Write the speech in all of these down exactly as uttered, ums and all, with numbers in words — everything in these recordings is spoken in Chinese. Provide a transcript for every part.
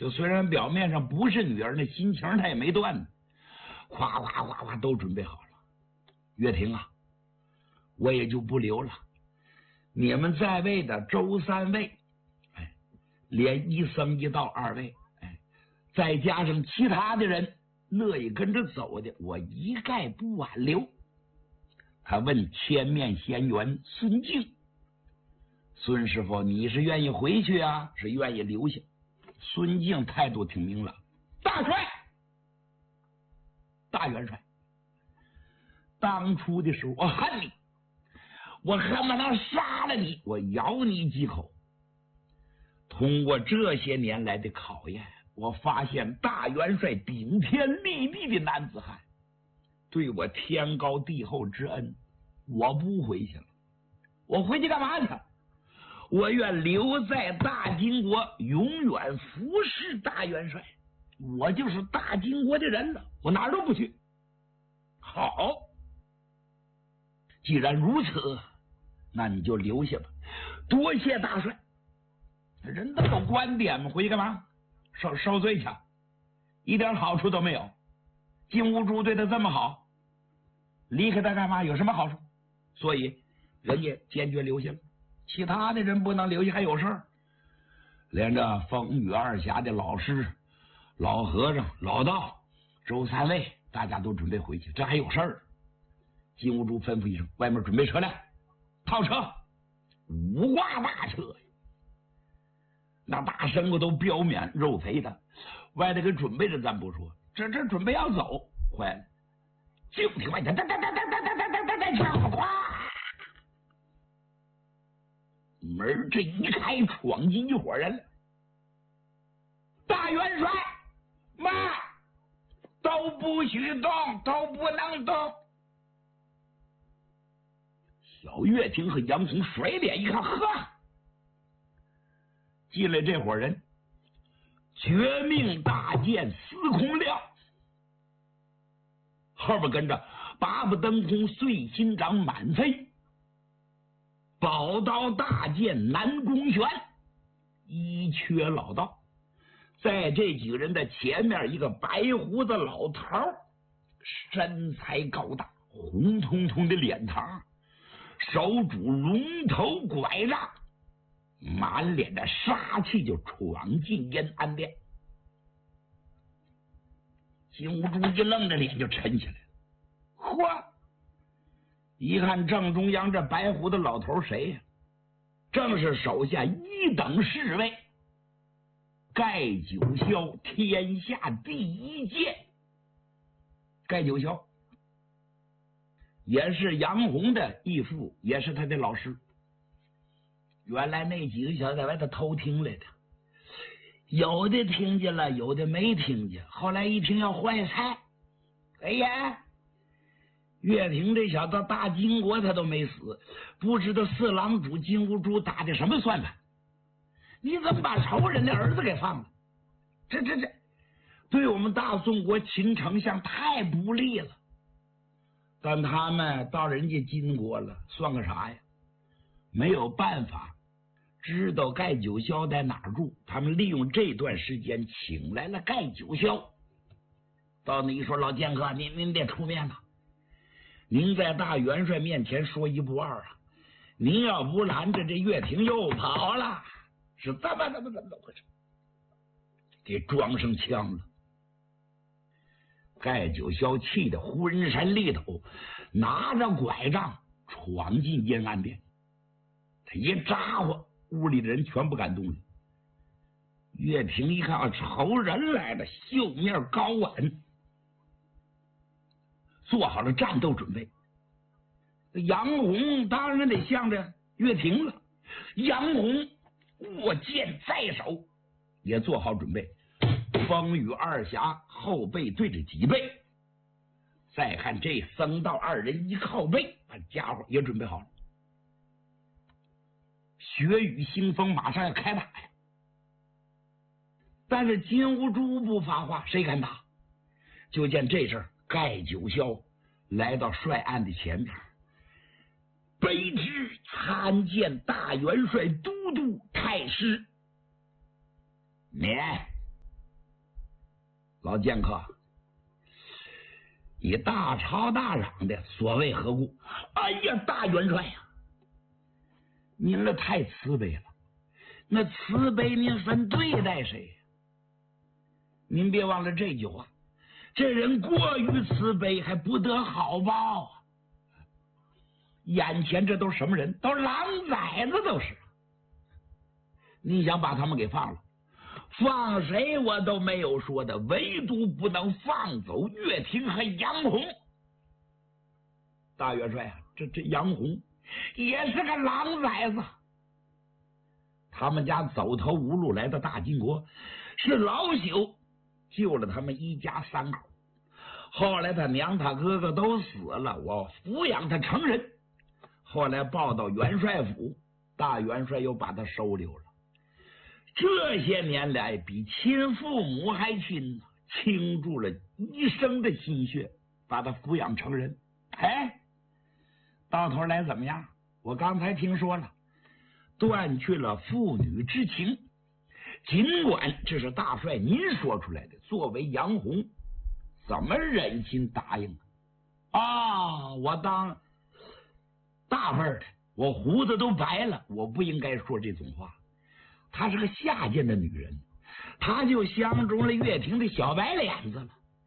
就虽然表面上不是女儿，那心情他也没断呢。哗哗哗哗都准备好了。岳霆啊，我也就不留了。你们在位的周三位，哎，连一僧一道二位，哎，再加上其他的人乐意跟着走的，我一概不挽留。他问千面仙缘孙敬：“孙师傅，你是愿意回去啊，是愿意留下？”孙敬态度挺明朗：“大帅，大元帅，当初的时候我恨你，我恨不能杀了你，我咬你几口。通过这些年来的考验，我发现大元帅顶天立地的男子汉，对我天高地厚之恩，我不回去了。我回去干嘛去？我愿留在大金国，永远服侍大元帅。我就是大金国的人了，我哪儿都不去。”好，既然如此，那你就留下吧。多谢大帅。人都有观点嘛，回去干嘛？受受罪去，一点好处都没有。金兀术对他这么好，离开他干嘛？有什么好处？所以人家坚决留下了。其他的人不能留下，还有事儿。连着风雨二侠的老师、老和尚、老道、周三位，大家都准备回去，这还有事儿。金兀术吩咐一声：“外面准备车辆，套车，五挂大车呀！那大牲口都膘绵肉肥的，外头给准备着，咱不说，这这准备要走，坏了！就听外头哒哒哒哒哒哒哒哒哒哒枪哗，门这一开，闯进一伙人了。大元帅，慢，都不许动，都不能动。”小岳霆和杨红甩脸一看，呵，进来这伙人，绝命大剑司空亮，后边跟着八部登空碎心掌满飞，宝刀大剑南宫玄，一缺老道。在这几个人的前面，一个白胡子老头，身材高大，红彤彤的脸膛，手拄龙头拐杖，满脸的杀气就闯进延安殿。金兀术一愣着，脸就沉起来了。嚯！一看正中央这白胡子老头谁呀？正是手下一等侍卫盖九霄，天下第一剑。盖九霄也是杨红的义父，也是他的老师。原来那几个小子在外头偷听来的，有的听见了，有的没听见。后来一听要坏菜，哎呀，岳霆这小子大金国他都没死，不知道四郎主金兀术打的什么算盘？你怎么把仇人的儿子给放了？这这这，对我们大宋国秦丞相太不利了。但他们到人家金国了，算个啥呀？没有办法，知道盖九霄在哪儿住，他们利用这段时间请来了盖九霄。到那一说，老剑客，您您得出面了，您在大元帅面前说一不二啊！您要不拦着，这岳霆又跑了，是怎么怎么怎么回事？给装上枪了。盖九霄气得浑身力抖，拿着拐杖闯进延安殿。他一扎呼，屋里的人全不敢动了。岳霆一看啊，仇人来了，袖面高挽，做好了战斗准备。杨红当然得向着岳霆了，杨红握剑在手，也做好准备。风雨二侠后背对着脊背，再看这僧道二人一靠背，把家伙也准备好了。血雨腥风，马上要开打呀！但是金兀术不发话，谁敢打？就见这时盖九霄来到帅案的前边，卑职参见大元帅都督太师。免。 老剑客，你大吵大嚷的，所谓何故？哎呀，大元帅呀，您这太慈悲了。那慈悲您分对待谁？您别忘了这句话，这人过于慈悲还不得好报啊！眼前这都是什么人？都是狼崽子，都是。你想把他们给放了，放谁我都没有说的，唯独不能放走岳霆和杨红。大元帅啊，这这杨红也是个狼崽子。他们家走投无路来到大金国，是老朽救了他们一家三口。后来他娘他哥哥都死了，我抚养他成人。后来报到元帅府，大元帅又把他收留了。这些年来比亲父母还亲呢，倾注了一生的心血把他抚养成人。哎，到头来怎么样？我刚才听说了，断去了父女之情。尽管这是大帅您说出来的，作为杨红怎么忍心答应啊？我当大份的，我胡子都白了，我不应该说这种话。她是个下贱的女人，她就相中了岳霆的小白脸子了。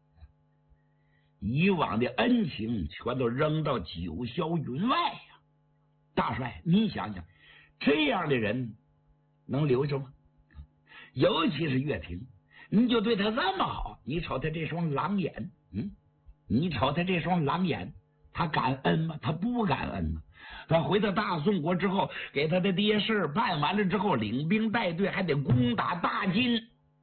以往的恩情全都扔到九霄云外呀！大帅，您想想，这样的人能留着吗？尤其是岳霆，你就对他这么好，你瞅他这双狼眼，嗯，你瞅他这双狼眼，他感恩吗？他不感恩呢。他回到大宋国之后，给他的爹事办完了之后，领兵带队还得攻打大金。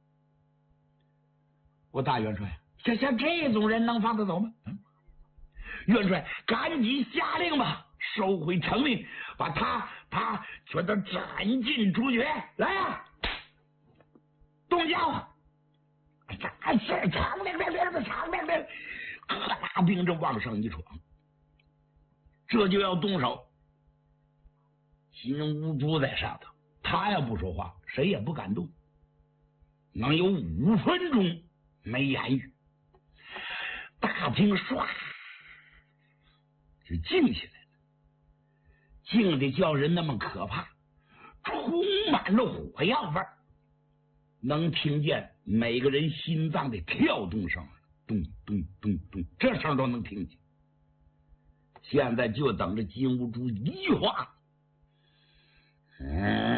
我大元帅，像像这种人能放得走吗？嗯，元帅赶紧下令吧，收回成命，把他他全都斩尽诸绝。来呀、啊，动家伙！长是长命命命的长命命，各大兵这往上一闯，这就要动手。金乌珠在上头，他要不说话，谁也不敢动。能有五分钟没言语，大厅唰就静起来了，静的叫人那么可怕，充满了火药味儿，能听见每个人心脏的跳动声，咚咚咚咚，这声都能听见。现在就等着金乌珠一句话。嗯，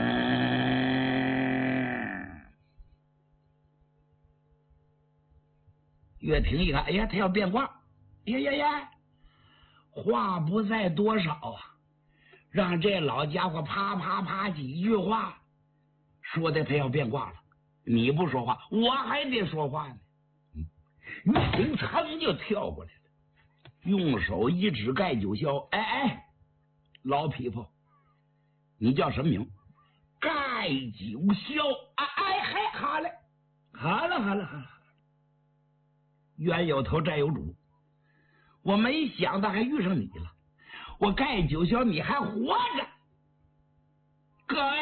岳霆一看，哎呀，他要变卦，呀呀呀，话不在多少啊，让这老家伙啪啪啪几句话，说的他要变卦了。你不说话，我还得说话呢。岳霆噌就跳过来了，用手一指盖九霄，哎哎，老匹夫。你叫什么名？盖九霄。哎哎嘿，好嘞，好了好了好了。冤有头债有主，我没想到还遇上你了。我盖九霄你还活着。各位，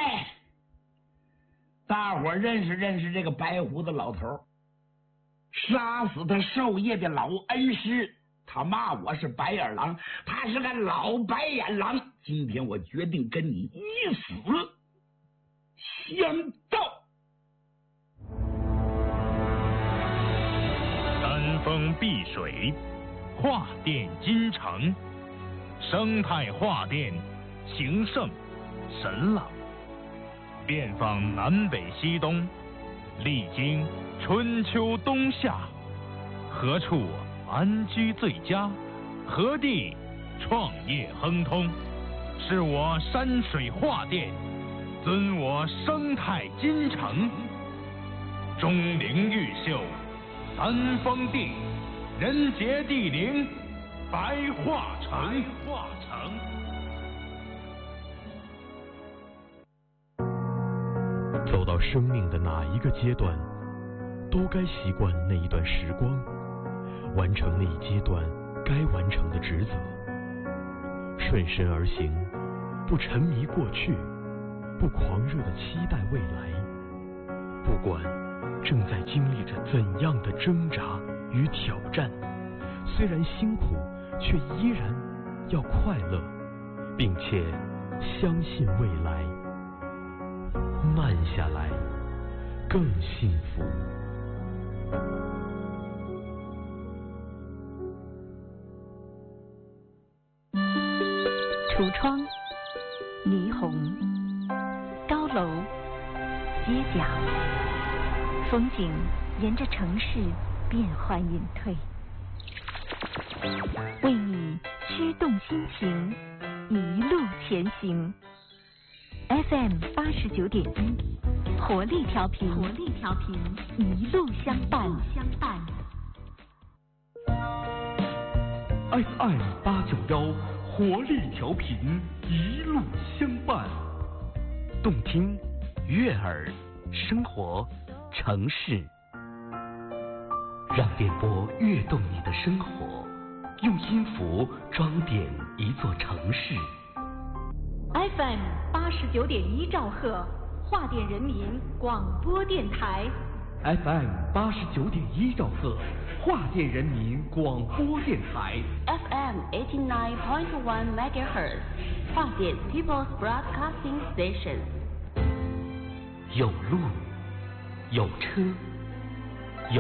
大伙认识认识这个白胡子老头，杀死他授业的老恩师。他骂我是白眼狼，他是个老白眼狼。今天我决定跟你以死相斗。 山峰碧水，画殿金城，生态画殿，形胜神朗，遍访南北西东，历经春秋冬夏，何处安居最佳？何地创业亨通？是我山水画殿，尊我生态金城。钟灵毓秀，三峰地，人杰地灵，白画城。白画城。 走到生命的哪一个阶段，都该习惯那一段时光，完成那一阶段该完成的职责，顺身而行，不沉迷过去，不狂热的期待未来，不管正在经历着怎样的挣扎与挑战。虽然辛苦，却依然要快乐，并且相信未来。慢下来，更幸福。 橱窗、霓虹、高楼、街角，风景沿着城市变幻隐退，为你驱动心情，一路前行。F M 八十九点一，活力调频，活力调频，一路相伴，相伴。 F M 八九幺，活力调频，一路相伴。动听、悦耳、生活、城市，让电波跃动你的生活，用音符装点一座城市。 F M 八十九点一兆赫，华电人民广播电台。 F M 八十九点一兆赫，华电人民广播电台。 F M eighty nine point one megahertz， 华电 People's Broadcasting Station。 有路，有车。